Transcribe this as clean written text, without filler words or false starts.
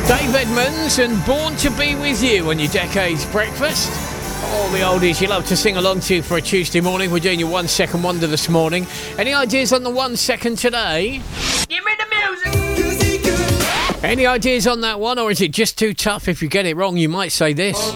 Dave Edmunds and Born to Be With You on your Decades Breakfast. All the oldies you love to sing along to for a Tuesday morning. We're doing your 1 second wonder this morning. Any ideas on the 1 second today? Give me the music! Any ideas on that one, or is it just too tough? If you get it wrong, you might say this.